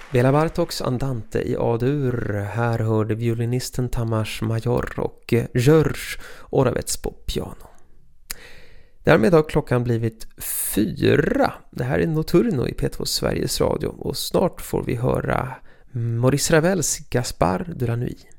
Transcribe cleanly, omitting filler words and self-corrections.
Bela Bartoks Andante i A-dur. Här hörde violinisten Tamas Major och George Oravets på piano. Därmed har klockan blivit 4. Det här är Notturno i P2 Sveriges Radio och snart får vi höra Maurice Ravels Gaspard de la Nuit.